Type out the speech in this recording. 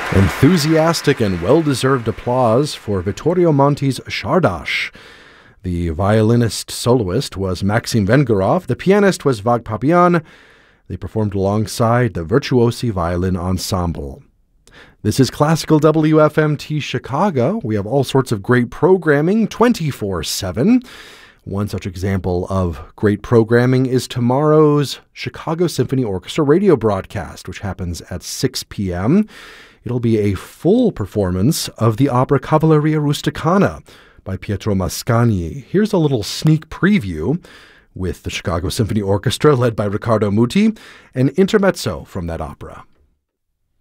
Enthusiastic and well-deserved applause for Vittorio Monti's Czardas. The violinist soloist was Maxim Vengerov. The pianist was Vagh Papian. They performed alongside the Virtuosi Violin Ensemble. This is Classical WFMT Chicago. We have all sorts of great programming 24/7. One such example of great programming is tomorrow's Chicago Symphony Orchestra radio broadcast, which happens at 6 p.m. It'll be a full performance of the opera Cavalleria Rusticana by Pietro Mascagni. Here's a little sneak preview with the Chicago Symphony Orchestra led by Riccardo Muti, an intermezzo from that opera.